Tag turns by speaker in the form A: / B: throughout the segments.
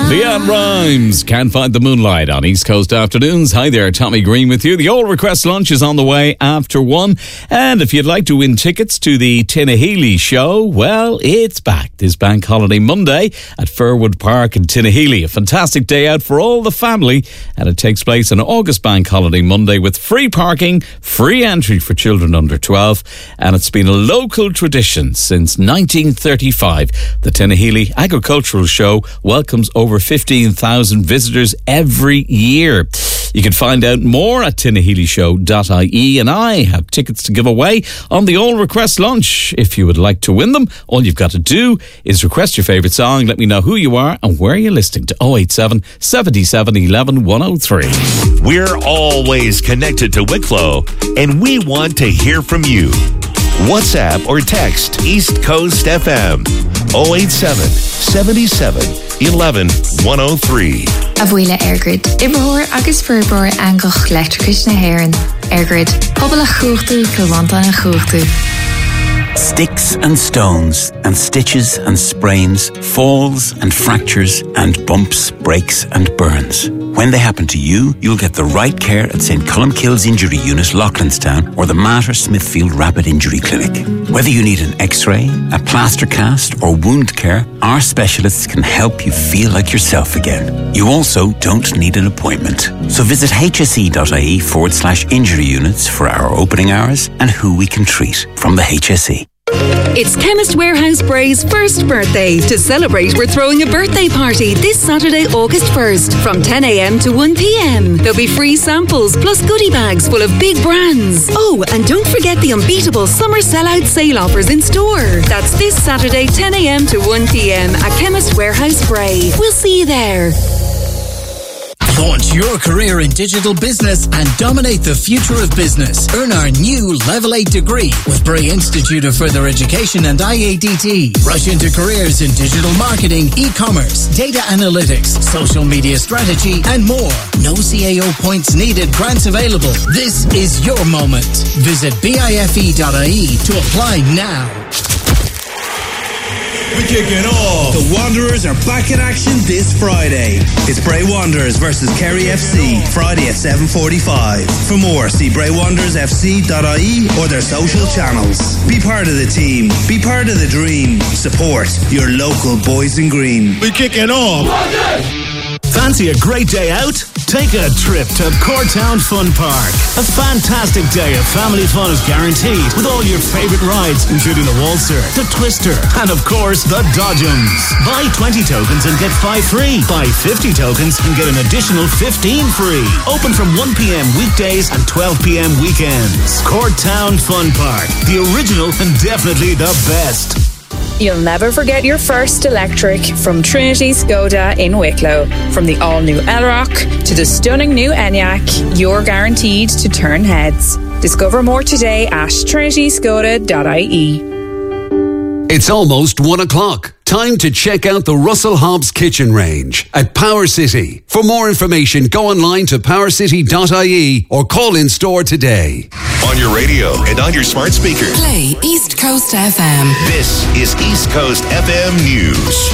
A: Leanne Rhymes, Can't Find the Moonlight on East Coast Afternoons. Hi there, Tommy Green with you. The All Request Lunch is on the way after 1. And if you'd like to win tickets to the Tinahely show, well, it's back this Bank Holiday Monday at Furwood Park in Tinahely. A fantastic day out for all the family. And it takes place on August Bank Holiday Monday with free parking, free entry for children under 12. And it's been a local tradition since 1935. The Tinahely Agricultural Show welcomes over 15,000 visitors every year. You can find out more at tinahellyshow.ie, and I have tickets to give away on the All Request Lunch. If you would like to win them, all you've got to do is request your favourite song, let me know who you are and where you're listening to 087 77 11 103.
B: We're always connected to Wicklow, and we want to hear from you. WhatsApp or text East Coast FM 087 77 11 103.
C: Abuela Airgrid. Ibrahor agus Furbour Angoch Electricus na Héireann. Airgrid. Pobal a chuachtu Kilwantan a chuachtu.
D: Sticks and stones and stitches and sprains, falls and fractures and bumps, breaks and burns. When they happen to you, you'll get the right care at St. Columkille's Injury Unit, Loughlinstown, or the Mater Smithfield Rapid Injury Clinic. Whether you need an X-ray, a plaster cast or wound care, our specialists can help you feel like yourself again. You also don't need an appointment. So visit hse.ie/injury units for our opening hours and who we can treat from the HSE.
E: It's Chemist Warehouse Bray's first birthday. To celebrate, we're throwing a birthday party this Saturday, August 1st from 10 a.m. to 1 p.m. There'll be free samples plus goodie bags full of big brands. Oh, and don't forget the unbeatable summer sellout sale offers in store. That's this Saturday, 10 a.m. to 1 p.m. at Chemist Warehouse Bray. We'll see you there.
F: Launch your career in digital business and dominate the future of business. Earn our new Level 8 degree with Bray Institute of Further Education and IADT. Rush into careers in digital marketing, e-commerce, data analytics, social media strategy, and more. No CAO points needed, grants available. This is your moment. Visit bife.ie to apply now.
G: We're kicking off. The Wanderers are back in action this Friday. It's Bray Wanderers versus Kerry FC, Friday at 7:45. For more, see braywanderersfc.ie or their social channels. Be part of the team. Be part of the dream. Support your local boys in green. We're kicking off.
H: Fancy a great day out? Take a trip to Courtown Fun Park. A fantastic day of family fun is guaranteed with all your favourite rides, including the Waltzer, the Twister, and of course, the Dodgems. Buy 20 tokens and get 5 free. Buy 50 tokens and get an additional 15 free. Open from 1 p.m. weekdays and 12 p.m. weekends. Courtown Fun Park. The original and definitely the best.
I: You'll never forget your first electric from Trinity Skoda in Wicklow. From the all-new Elrock to the stunning new Enyaq, you're guaranteed to turn heads. Discover more today at trinityskoda.ie.
J: It's almost 1 o'clock. Time to check out the Russell Hobbs kitchen range at Power City. For more information, go online to powercity.ie or call in store today.
B: On your radio and on your smart speaker.
K: Play East Coast FM.
B: This is East Coast FM News.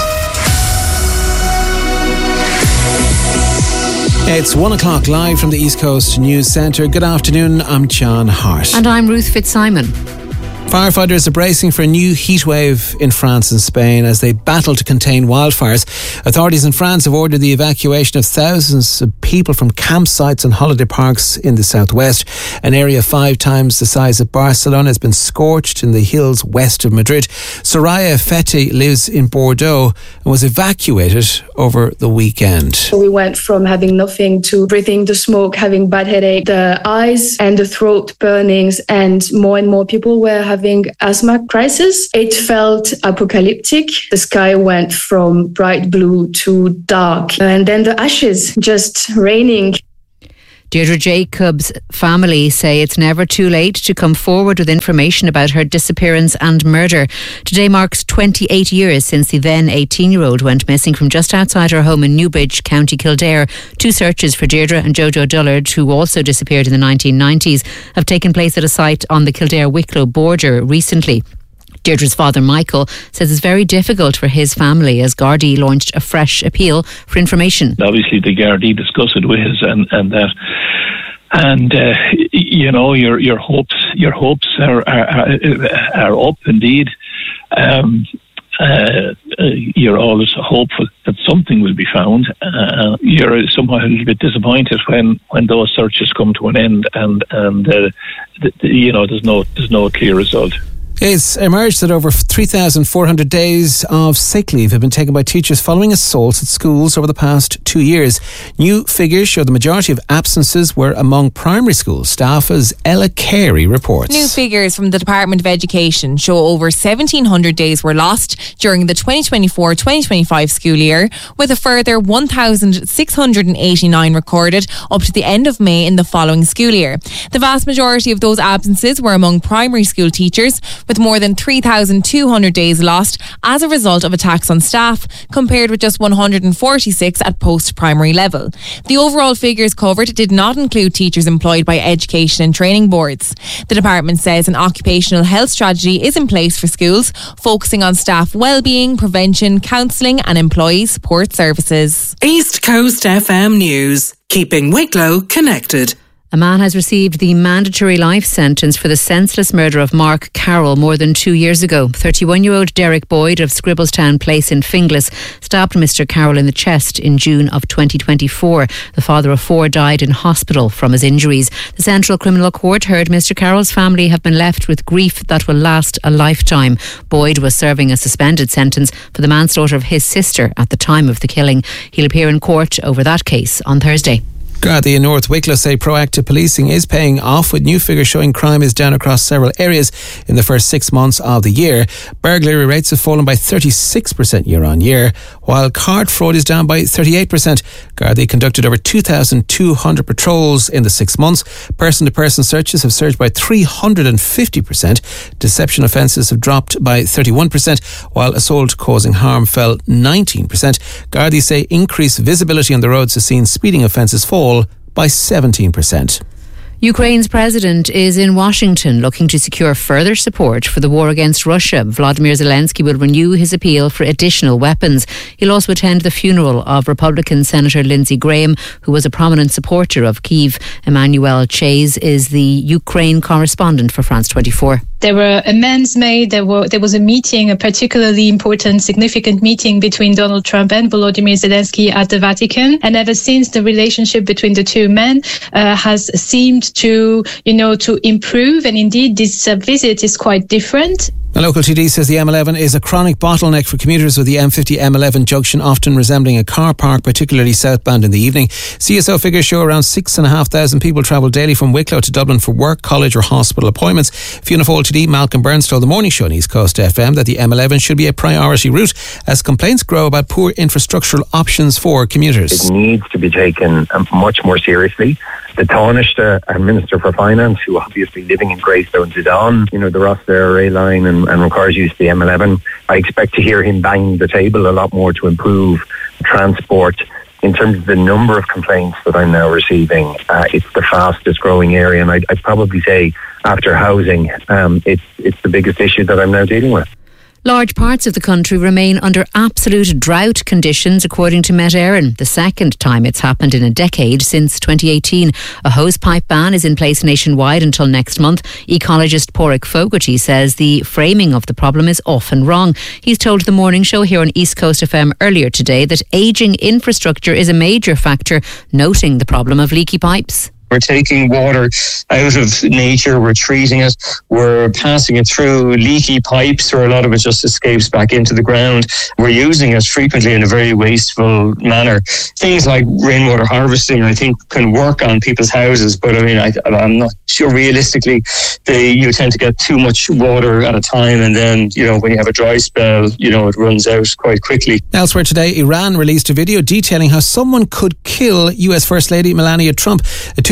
L: It's 1 o'clock live from the East Coast News Centre. Good afternoon, I'm John Hart.
M: And I'm Ruth Fitzsimon.
L: Firefighters are bracing for a new heatwave in France and Spain as they battle to contain wildfires. Authorities in France have ordered the evacuation of thousands of people from campsites and holiday parks in the southwest. An area 5 times the size of Barcelona has been scorched in the hills west of Madrid. Soraya Feti lives in Bordeaux and was evacuated over the weekend.
N: So we went from having nothing to breathing the smoke, having bad headache, the eyes and the throat burnings, and more people were having asthma crisis. It felt apocalyptic. The sky went from bright blue to dark, and then the ashes just raining.
M: Deirdre Jacobs' family say it's never too late to come forward with information about her disappearance and murder. Today marks 28 years since the then 18-year-old went missing from just outside her home in Newbridge, County Kildare. 2 searches for Deirdre and Jojo Dullard, who also disappeared in the 1990s, have taken place at a site on the Kildare-Wicklow border recently. Deirdre's father, Michael, says it's very difficult for his family as Gardaí launched a fresh appeal for information.
O: Obviously, the Gardaí discuss it with us and that. And you know, your hopes are up indeed. You're always hopeful that something will be found. You're somehow a little bit disappointed when those searches come to an end and you know, there's no clear result.
L: It's emerged that over 3,400 days of sick leave have been taken by teachers following assaults at schools over the past 2 years. New figures show the majority of absences were among primary school staff, as Ella Carey reports.
P: New figures from the Department of Education show over 1,700 days were lost during the 2024-2025 school year, with a further 1,689 recorded up to the end of May in the following school year. The vast majority of those absences were among primary school teachers, with more than 3,200 days lost as a result of attacks on staff, compared with just 146 at post-primary level. The overall figures covered did not include teachers employed by education and training boards. The department says an occupational health strategy is in place for schools, focusing on staff well-being, prevention, counselling and employee support services.
K: East Coast FM News, keeping Wicklow connected.
M: A man has received the mandatory life sentence for the senseless murder of Mark Carroll more than 2 years ago. 31-year-old Derek Boyd of Scribbletown Place in Finglas stabbed Mr. Carroll in the chest in June of 2024. The father of 4 died in hospital from his injuries. The Central Criminal Court heard Mr. Carroll's family have been left with grief that will last a lifetime. Boyd was serving a suspended sentence for the manslaughter of his sister at the time of the killing. He'll appear in court over that case on Thursday.
L: Gardaí in North Wicklow say proactive policing is paying off, with new figures showing crime is down across several areas in the first 6 months of the year. Burglary rates have fallen by 36% year on year, while card fraud is down by 38%. Gardaí conducted over 2,200 patrols in the 6 months. Person-to-person searches have surged by 350%. Deception offences have dropped by 31%, while assault causing harm fell 19%. Gardaí say increased visibility on the roads has seen speeding offences fall by 17%.
M: Ukraine's president is in Washington looking to secure further support for the war against Russia. Vladimir Zelensky will renew his appeal for additional weapons. He'll also attend the funeral of Republican Senator Lindsey Graham, who was a prominent supporter of Kyiv. Emmanuel Chase is the Ukraine correspondent for France 24.
Q: There were amends made. There was a meeting, a particularly important, significant meeting between Donald Trump and Volodymyr Zelensky at the Vatican. And ever since, the relationship between the two men has seemed to improve. And indeed, this visit is quite different.
L: A local TD says the M11 is a chronic bottleneck for commuters, with the M50 M11 junction often resembling a car park, particularly southbound in the evening. CSO figures show around 6,500 people travel daily from Wicklow to Dublin for work, college or hospital appointments. Fianna Fáil TD Malcolm Burns told the Morning Show on East Coast FM that the M11 should be a priority route as complaints grow about poor infrastructural options for commuters.
R: It needs to be taken much more seriously. The Taoiseach, our Minister for Finance, who obviously living in Greystones, is on, the Rosslare rail line and requires use of the M11. I expect to hear him bang the table a lot more to improve transport. In terms of the number of complaints that I'm now receiving, it's the fastest growing area, and I'd probably say after housing, it's the biggest issue that I'm now dealing with.
M: Large parts of the country remain under absolute drought conditions, according to Met Éireann, the second time it's happened in a decade since 2018. A hosepipe ban is in place nationwide until next month. Ecologist Pádraig Fogarty says the framing of the problem is often wrong. He's told the Morning Show here on East Coast FM earlier today that ageing infrastructure is a major factor, noting the problem of leaky pipes.
S: We're taking water out of nature, we're treating it, we're passing it through leaky pipes where a lot of it just escapes back into the ground. We're using it frequently in a very wasteful manner. Things like rainwater harvesting, I think, can work on people's houses, but I'm not sure realistically you tend to get too much water at a time, and then, when you have a dry spell, it runs out quite quickly.
L: Elsewhere today, Iran released a video detailing how someone could kill US First Lady Melania Trump. A 2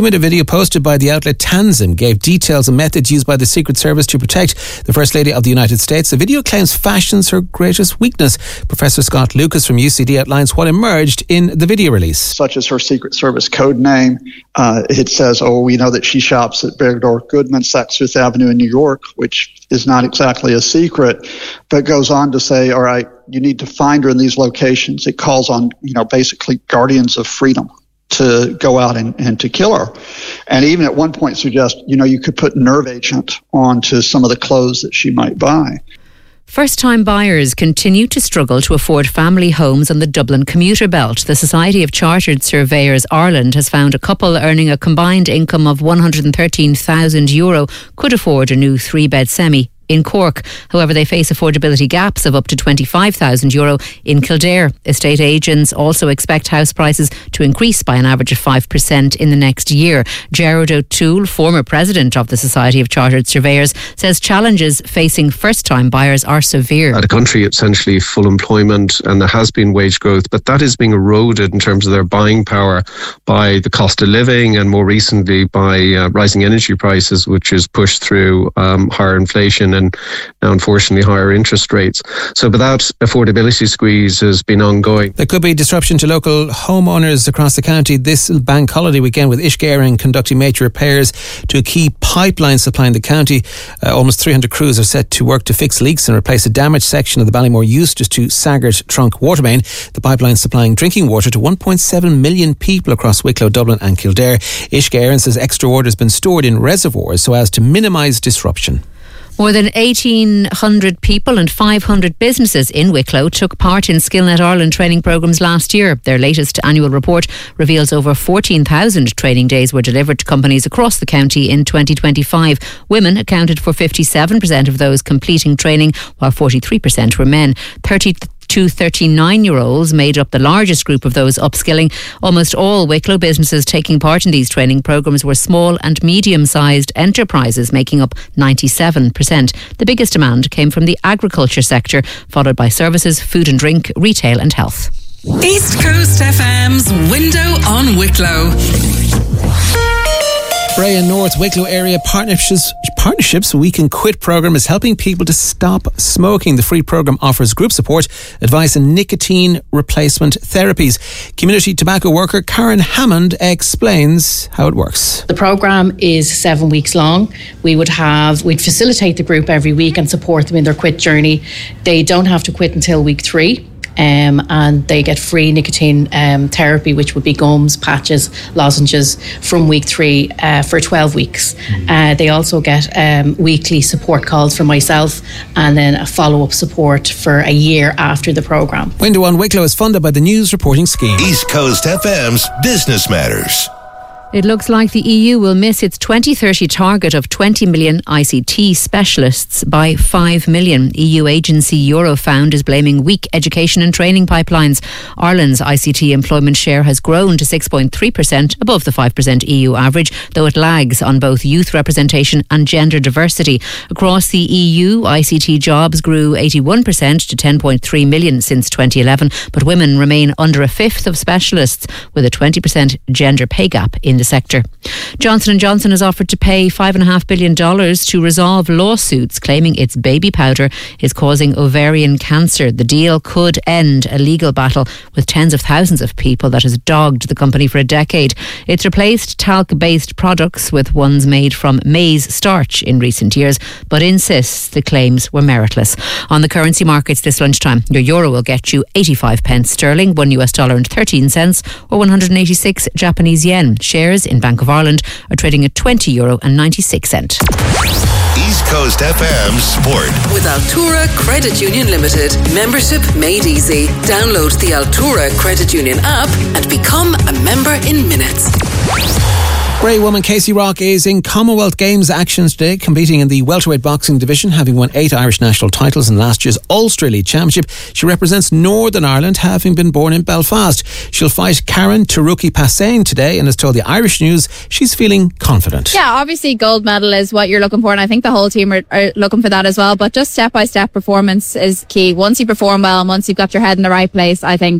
L: 2-minute video posted by the outlet Tanzim gave details and methods used by the Secret Service to protect the First Lady of the United States. The video claims fashion's her greatest weakness. Professor Scott Lucas from UCD outlines what emerged in the video release.
T: Such as her Secret Service code name. It says, we know that she shops at Bergdorf Goodman, Saks Fifth Avenue in New York, which is not exactly a secret, but goes on to say, all right, you need to find her in these locations. It calls on, basically guardians of freedom to go out and to kill her. And even at one point suggest, you could put nerve agent onto some of the clothes that she might buy.
M: First-time buyers continue to struggle to afford family homes on the Dublin commuter belt. The Society of Chartered Surveyors Ireland has found a couple earning a combined income of €113,000 could afford a new 3-bed semi in Cork. However, they face affordability gaps of up to €25,000 in Kildare. Estate agents also expect house prices to increase by an average of 5% in the next year. Gerard O'Toole, former president of the Society of Chartered Surveyors, says challenges facing first-time buyers are severe.
U: At a country essentially full employment, and there has been wage growth, but that is being eroded in terms of their buying power by the cost of living and more recently by rising energy prices, which is pushed through higher inflation and now unfortunately higher interest rates. So but that affordability squeeze has been ongoing.
L: There could be disruption to local homeowners across the county this bank holiday weekend, with Uisce Éireann conducting major repairs to a key pipeline supplying the county. Almost 300 crews are set to work to fix leaks and replace a damaged section of the Ballymore Eustis to Saggart trunk water main. The pipeline supplying drinking water to 1.7 million people across Wicklow, Dublin and Kildare. Uisce Éireann says extra water has been stored in reservoirs so as to minimise disruption.
M: More than 1,800 people and 500 businesses in Wicklow took part in SkillNet Ireland training programmes last year. Their latest annual report reveals over 14,000 training days were delivered to companies across the county in 2025. Women accounted for 57% of those completing training, while 43% were men. 30 to 39-year-olds made up the largest group of those upskilling. Almost all Wicklow businesses taking part in these training programmes were small and medium-sized enterprises, making up 97%. The biggest demand came from the agriculture sector, followed by services, food and drink, retail and health.
K: East Coast FM's Window on Wicklow.
L: Bray and North Wicklow Area Partnerships We Can Quit programme is helping people to stop smoking. The free programme offers group support, advice and nicotine replacement therapies. Community tobacco worker Karen Hammond explains how it works.
V: The programme is 7 weeks long. We'd facilitate the group every week and support them in their quit journey. They don't have to quit until week 3. And they get free nicotine therapy, which would be gums, patches, lozenges from week 3 for 12 weeks. They also get weekly support calls from myself and then a follow-up support for a year after the programme.
L: Window on Wicklow is funded by the News Reporting Scheme.
B: East Coast FM's Business Matters.
M: It looks like the EU will miss its 2030 target of 20 million ICT specialists by 5 million. EU agency Eurofound is blaming weak education and training pipelines. Ireland's ICT employment share has grown to 6.3%, above the 5% EU average, though it lags on both youth representation and gender diversity. Across the EU, ICT jobs grew 81% to 10.3 million since 2011, but women remain under a fifth of specialists, with a 20% gender pay gap in the sector. Johnson & Johnson has offered to pay $5.5 billion to resolve lawsuits claiming its baby powder is causing ovarian cancer. The deal could end a legal battle with tens of thousands of people that has dogged the company for a decade. It's replaced talc-based products with ones made from maize starch in recent years, but insists the claims were meritless. On the currency markets this lunchtime, your euro will get you 85 pence sterling, $1 and 13 cents, or 186 Japanese yen. Shares in Bank of Ireland are trading at €20 and 96 cents.
B: East Coast FM Sport.
K: With Altura Credit Union Limited. Membership made easy. Download the Altura Credit Union app and become a member in minutes.
L: Bray woman Casey Rock is in Commonwealth Games action today, competing in the welterweight boxing division, having won 8 Irish national titles in last year's Ulster League Championship. She represents Northern Ireland, having been born in Belfast. She'll fight Karen Taruki Passain today and has told the Irish News she's feeling confident.
W: Yeah, obviously gold medal is what you're looking for, and I think the whole team are looking for that as well, but just step-by-step performance is key. Once you perform well and once you've got your head in the right place, I think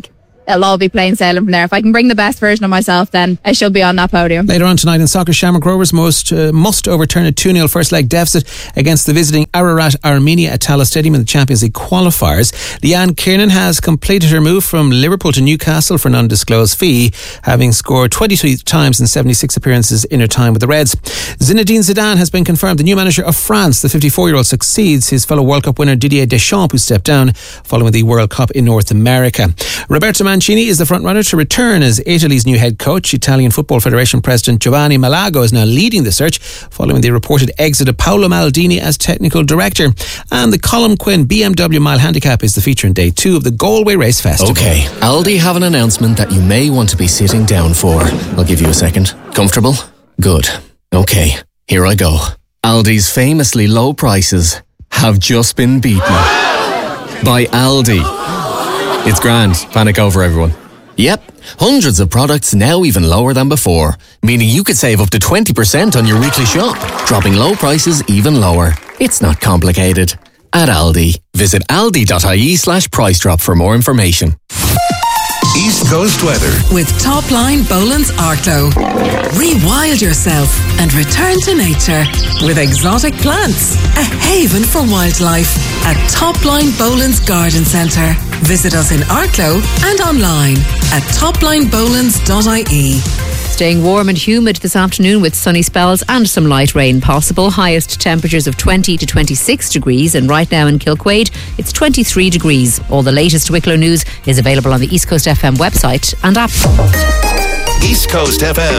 W: it'll all be plain sailing from there. If I can bring the best version of myself, then I should be on that podium.
L: Later on tonight in soccer, Shamrock Rovers must overturn a 2-0 first leg deficit against the visiting Ararat Armenia at Tallaght Stadium in the Champions League qualifiers. Leanne Kiernan has completed her move from Liverpool to Newcastle for an undisclosed fee, having scored 23 times in 76 appearances in her time with the Reds. Zinedine Zidane has been confirmed the new manager of France. The 54-year-old succeeds his fellow World Cup winner Didier Deschamps, who stepped down following the World Cup in North America. Roberto Mancini is the frontrunner to return as Italy's new head coach. Italian Football Federation President Giovanni Malago is now leading the search following the reported exit of Paolo Maldini as technical director. And the Colm Quinn BMW Mile Handicap is the feature in day 2 of the Galway Race Festival.
A: Okay, Aldi have an announcement that you may want to be sitting down for. I'll give you a second. Comfortable? Good. Okay, here I go. Aldi's famously low prices have just been beaten by Aldi. It's grand. Panic over, everyone. Yep, hundreds of products now even lower than before, meaning you could save up to 20% on your weekly shop, dropping low prices even lower. It's not complicated. At Aldi, visit aldi.ie/price drop for more information.
B: East Coast weather.
K: With Topline Boland's Arklow. Rewild yourself and return to nature with exotic plants. A haven for wildlife at Topline Boland's Garden Centre. Visit us in Arklow and online at toplinebolands.ie.
M: Staying warm and humid this afternoon with sunny spells and some light rain possible. Highest temperatures of 20 to 26 degrees, and right now in Kilquade it's 23 degrees. All the latest Wicklow news is available on the East Coast FM website and app.
B: East Coast FM.